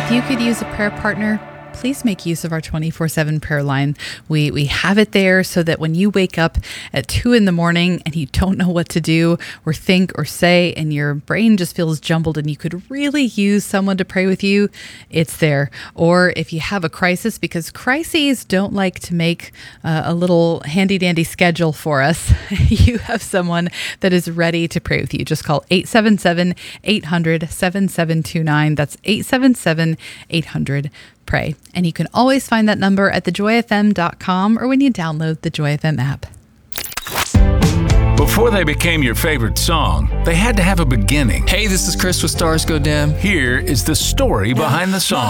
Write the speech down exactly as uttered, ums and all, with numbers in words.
If you could use a prayer partner, please make use of our twenty-four seven prayer line. We we have it there so that when you wake up at two in the morning and you don't know what to do or think or say and your brain just feels jumbled and you could really use someone to pray with you, it's there. Or if you have a crisis, because crises don't like to make uh, a little handy dandy schedule for us, you have someone that is ready to pray with you. Just call eight seven seven, eight hundred, seven seven two nine. That's eight seven seven, eight hundred, pray. And you can always find that number at the joy f m dot com or when you download the Joy F M app. Before they became your favorite song, they had to have a beginning. Hey, this is Chris with Stars Go Dim. Here is the story behind the song.